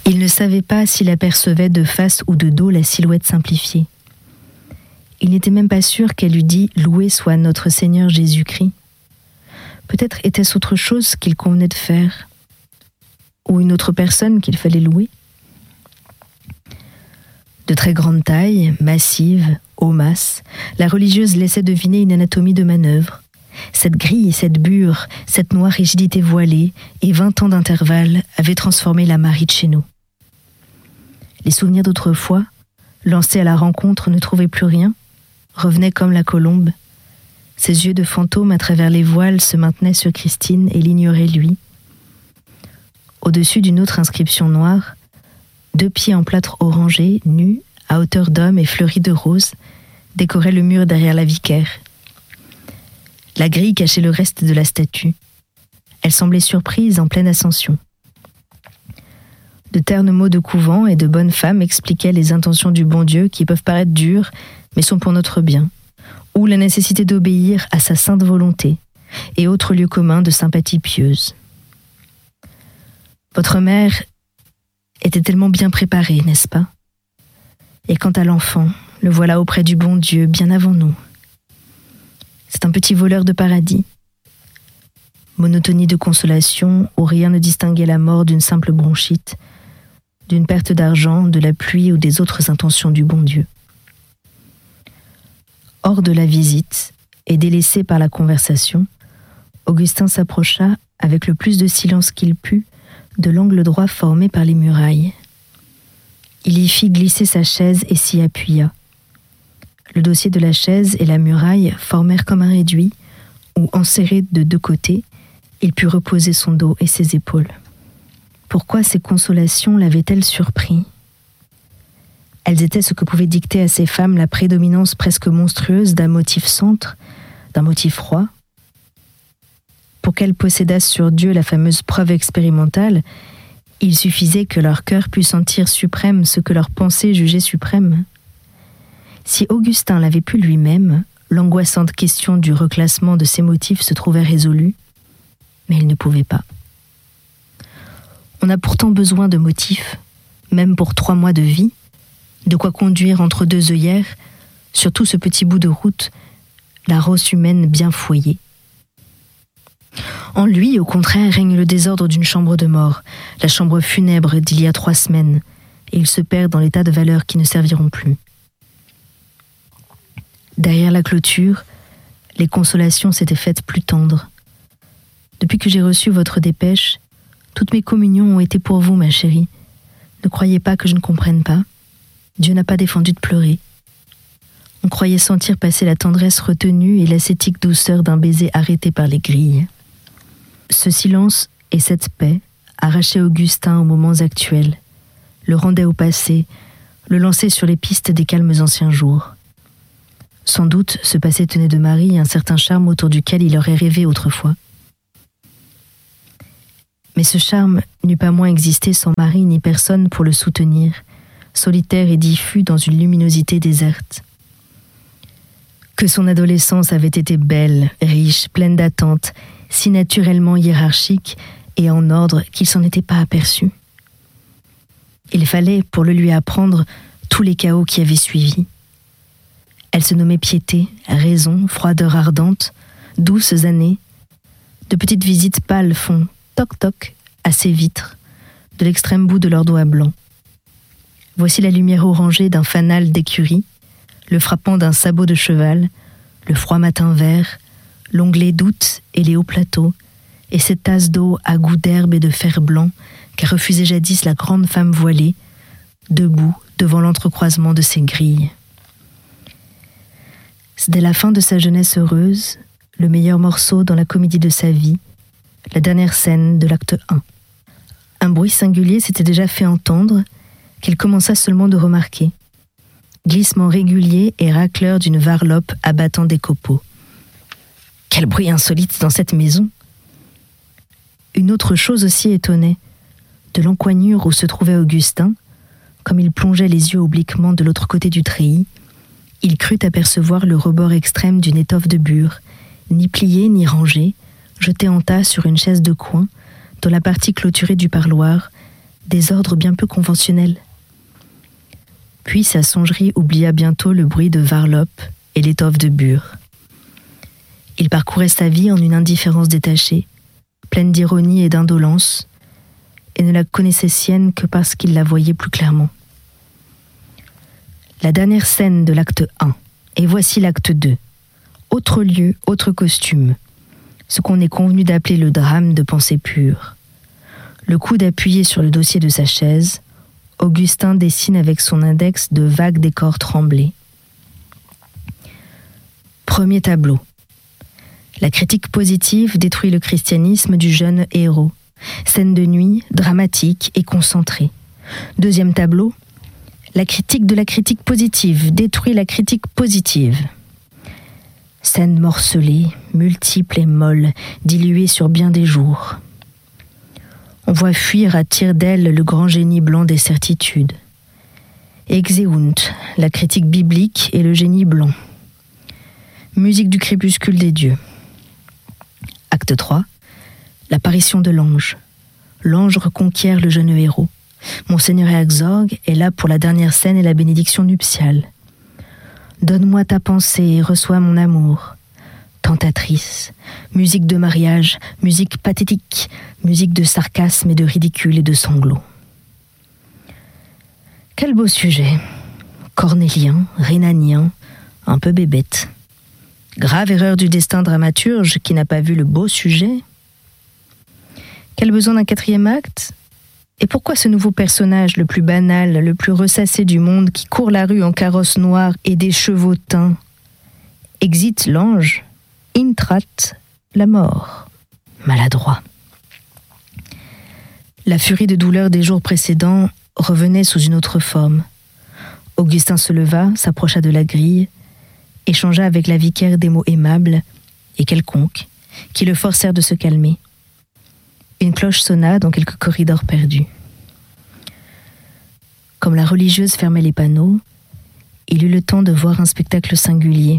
Il ne savait pas s'il apercevait de face ou de dos la silhouette simplifiée. Il n'était même pas sûr qu'elle eût dit « Loué soit notre Seigneur Jésus-Christ ». Peut-être était-ce autre chose qu'il convenait de faire, ou une autre personne qu'il fallait louer. De très grande taille, massive, aux masses, la religieuse laissait deviner une anatomie de manœuvre. Cette grille, cette bure, cette noire rigidité voilée et 20 ans d'intervalle avaient transformé la Marie de chez nous. Les souvenirs d'autrefois, lancés à la rencontre, ne trouvaient plus rien, revenaient comme la colombe. Ses yeux de fantôme à travers les voiles se maintenaient sur Christine et l'ignoraient lui. Au-dessus d'une autre inscription noire, 2 pieds en plâtre orangé, nus, à hauteur d'homme et fleuris de roses, décoraient le mur derrière la vicaire. La grille cachait le reste de la statue. Elle semblait surprise en pleine ascension. De ternes mots de couvent et de bonnes femmes expliquaient les intentions du bon Dieu qui peuvent paraître dures, mais sont pour notre bien, ou la nécessité d'obéir à sa sainte volonté, et autres lieux communs de sympathie pieuse. Votre mère était tellement bien préparée, n'est-ce pas? Et quant à l'enfant, le voilà auprès du bon Dieu, bien avant nous. C'est un petit voleur de paradis. Monotonie de consolation où rien ne distinguait la mort d'une simple bronchite, d'une perte d'argent, de la pluie ou des autres intentions du bon Dieu. Hors de la visite et délaissé par la conversation, Augustin s'approcha avec le plus de silence qu'il put de l'angle droit formé par les murailles. Il y fit glisser sa chaise et s'y appuya. Le dossier de la chaise et la muraille formèrent comme un réduit, où, enserrés de 2 côtés, il put reposer son dos et ses épaules. Pourquoi ces consolations l'avaient-elles surpris? Elles étaient ce que pouvait dicter à ces femmes la prédominance presque monstrueuse d'un motif centre, d'un motif roi. Pour qu'elles possédassent sur Dieu la fameuse preuve expérimentale, il suffisait que leur cœur pût sentir suprême ce que leur pensée jugeait suprême. Si Augustin l'avait pu lui-même, l'angoissante question du reclassement de ses motifs se trouvait résolue, mais il ne pouvait pas. On a pourtant besoin de motifs, même pour 3 mois de vie, de quoi conduire entre 2 œillères, sur tout ce petit bout de route, la rosse humaine bien fouillée. En lui, au contraire, règne le désordre d'une chambre de mort, la chambre funèbre d'il y a 3 semaines, et il se perd dans les tas de valeurs qui ne serviront plus. Derrière la clôture, les consolations s'étaient faites plus tendres. Depuis que j'ai reçu votre dépêche, toutes mes communions ont été pour vous, ma chérie. Ne croyez pas que je ne comprenne pas. Dieu n'a pas défendu de pleurer. On croyait sentir passer la tendresse retenue et l'ascétique douceur d'un baiser arrêté par les grilles. Ce silence et cette paix arrachaient Augustin aux moments actuels, le rendaient au passé, le lançaient sur les pistes des calmes anciens jours. Sans doute, ce passé tenait de Marie un certain charme autour duquel il aurait rêvé autrefois. Mais ce charme n'eût pas moins existé sans Marie ni personne pour le soutenir, solitaire et diffus dans une luminosité déserte. Que son adolescence avait été belle, riche, pleine d'attentes, si naturellement hiérarchique et en ordre qu'il s'en était pas aperçu. Il fallait, pour le lui apprendre, tous les chaos qui avaient suivi. Elle se nommait piété, raison, froideur ardente, douces années. De petites visites pâles font toc-toc à ses vitres, de l'extrême bout de leurs doigts blancs. Voici la lumière orangée d'un fanal d'écurie, le frappant d'un sabot de cheval, le froid matin vert, l'onglet d'août et les hauts plateaux, et cette tasse d'eau à goût d'herbe et de fer blanc qu'a refusé jadis la grande femme voilée, debout devant l'entrecroisement de ses grilles. C'était la fin de sa jeunesse heureuse, le meilleur morceau dans la comédie de sa vie, la dernière scène de l'acte 1. Un bruit singulier s'était déjà fait entendre, qu'elle commença seulement de remarquer. Glissement régulier et racleur d'une varlope abattant des copeaux. Quel bruit insolite dans cette maison! Une autre chose aussi étonnait. De l'encoignure où se trouvait Augustin, comme il plongeait les yeux obliquement de l'autre côté du treillis, il crut apercevoir le rebord extrême d'une étoffe de bure, ni pliée ni rangée, jetée en tas sur une chaise de coin, dont la partie clôturée du parloir des ordres bien peu conventionnels. Puis sa songerie oublia bientôt le bruit de varlope et l'étoffe de bure. Il parcourait sa vie en une indifférence détachée, pleine d'ironie et d'indolence, et ne la connaissait sienne que parce qu'il la voyait plus clairement. La dernière scène de l'acte 1, et voici l'acte 2. Autre lieu, autre costume, ce qu'on est convenu d'appeler le drame de pensée pure. Le coude appuyé sur le dossier de sa chaise, Augustin dessine avec son index de vagues décors tremblés. Premier tableau. La critique positive détruit le christianisme du jeune héros. Scène de nuit, dramatique et concentrée. Deuxième tableau. La critique de la critique positive détruit la critique positive. Scène morcelée, multiple et molle, diluée sur bien des jours. On voit fuir à tire-d'aile le grand génie blanc des certitudes. Exeunt, la critique biblique et le génie blanc. Musique du crépuscule des dieux. Acte 3. L'apparition de l'ange. L'ange reconquiert le jeune héros. Monseigneur Herzog est là pour la dernière scène et la bénédiction nuptiale. Donne-moi ta pensée et reçois mon amour. Tentatrice, musique de mariage, musique pathétique, musique de sarcasme et de ridicule et de sanglots. Quel beau sujet. Cornélien, rhénanien, un peu bébête. Grave erreur du destin dramaturge qui n'a pas vu le beau sujet. Quel besoin d'un quatrième acte? Et pourquoi ce nouveau personnage, le plus banal, le plus ressassé du monde, qui court la rue en carrosse noire et des chevaux teints? Exit l'ange, intrat la mort. Maladroit. La furie de douleur des jours précédents revenait sous une autre forme. Augustin se leva, s'approcha de la grille, échangea avec la vicaire des mots aimables et quelconques qui le forcèrent de se calmer. Une cloche sonna dans quelques corridors perdus. Comme la religieuse fermait les panneaux, il eut le temps de voir un spectacle singulier.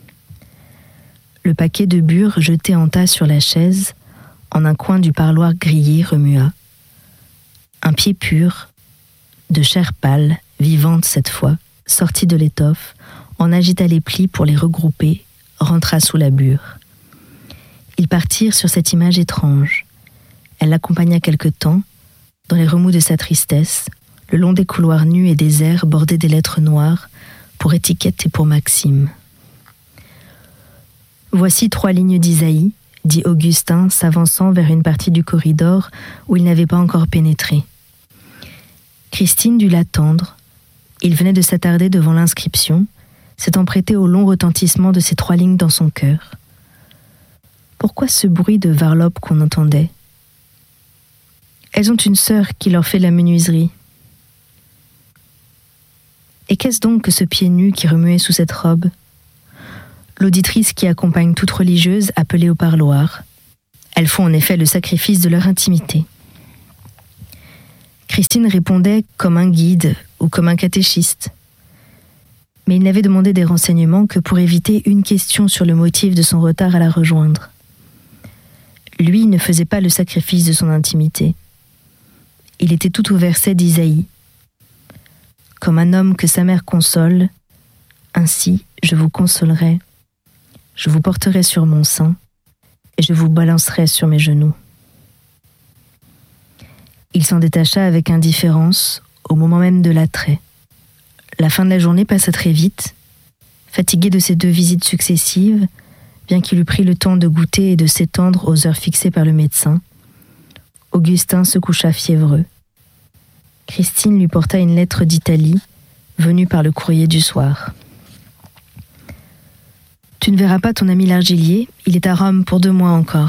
Le paquet de bure jeté en tas sur la chaise, en un coin du parloir grillé, remua. Un pied pur, de chair pâle, vivante cette fois, sortit de l'étoffe, en agita les plis pour les regrouper, rentra sous la bure. Ils partirent sur cette image étrange. Elle l'accompagna quelque temps, dans les remous de sa tristesse, le long des couloirs nus et déserts bordés des lettres noires, pour Étiquette et pour Maxime. Voici 3 lignes d'Isaïe, dit Augustin, s'avançant vers une partie du corridor où il n'avait pas encore pénétré. Christine dut l'attendre. Il venait de s'attarder devant l'inscription, s'étant prêté au long retentissement de ces 3 lignes dans son cœur. Pourquoi ce bruit de varlope qu'on entendait? Elles ont une sœur qui leur fait la menuiserie. Et qu'est-ce donc que ce pied nu qui remuait sous cette robe? L'auditrice qui accompagne toute religieuse appelée au parloir. Elles font en effet le sacrifice de leur intimité. Christine répondait comme un guide ou comme un catéchiste. Mais il n'avait demandé des renseignements que pour éviter une question sur le motif de son retard à la rejoindre. Lui ne faisait pas le sacrifice de son intimité. Il était tout au verset d'Isaïe. Comme un homme que sa mère console, ainsi je vous consolerai, je vous porterai sur mon sein et je vous balancerai sur mes genoux. Il s'en détacha avec indifférence au moment même de l'attrait. La fin de la journée passa très vite. Fatigué de ces 2 visites successives, bien qu'il eût pris le temps de goûter et de s'étendre aux heures fixées par le médecin, Augustin se coucha fiévreux. Christine lui porta une lettre d'Italie, venue par le courrier du soir. « Tu ne verras pas ton ami l'Argilier, il est à Rome pour 2 mois encore. »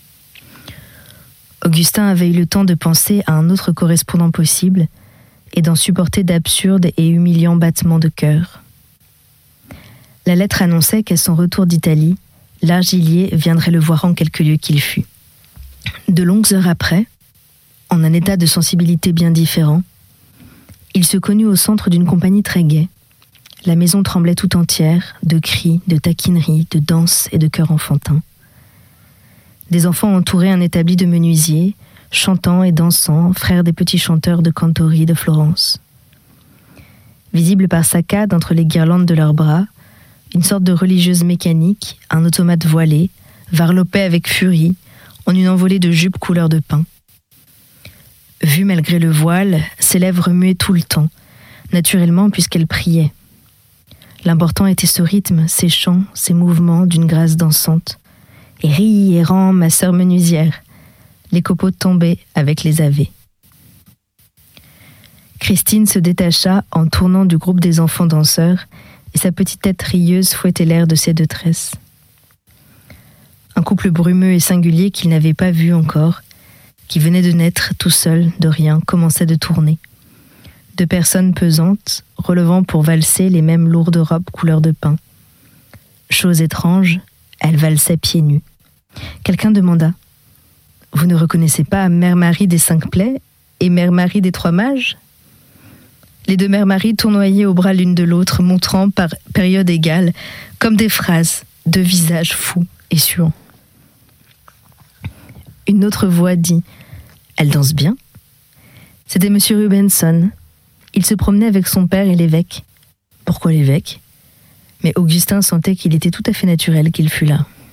Augustin avait eu le temps de penser à un autre correspondant possible et d'en supporter d'absurdes et humiliants battements de cœur. La lettre annonçait qu'à son retour d'Italie, l'Argilier viendrait le voir en quelque lieu qu'il fût. De longues heures après, en un état de sensibilité bien différent, il se connut au centre d'une compagnie très gaie. La maison tremblait tout entière, de cris, de taquineries, de danses et de chœurs enfantins. Des enfants entouraient un établi de menuisier, chantant et dansant, frère des petits chanteurs de cantori de Florence. Visible par saccades entre les guirlandes de leurs bras, une sorte de religieuse mécanique, un automate voilé, varlopait avec furie, en une envolée de jupes couleur de pain. Vue malgré le voile, ses lèvres remuaient tout le temps, naturellement puisqu'elle priait. L'important était ce rythme, ces chants, ces mouvements d'une grâce dansante. Et ris et rends, ma sœur menuisière. Les copeaux tombaient avec les ave. Christine se détacha en tournant du groupe des enfants danseurs et sa petite tête rieuse fouettait l'air de ses deux tresses. Un couple brumeux et singulier qu'il n'avait pas vu encore, qui venait de naître tout seul, de rien, commençait de tourner. Deux personnes pesantes, relevant pour valser les mêmes lourdes robes couleur de pain. Chose étrange, elles valsaient pieds nus. Quelqu'un demanda « Vous ne reconnaissez pas Mère Marie des Cinq Plaies et Mère Marie des Trois Mages ?» Les deux Mères Marie tournoyaient au bras l'une de l'autre, montrant par période égale, comme des phrases, deux visages fous et suants. Une autre voix dit « Elle danse bien ?» C'était M. Rubenson. Il se promenait avec son père et l'évêque. Pourquoi l'évêque ? Mais Augustin sentait qu'il était tout à fait naturel qu'il fût là.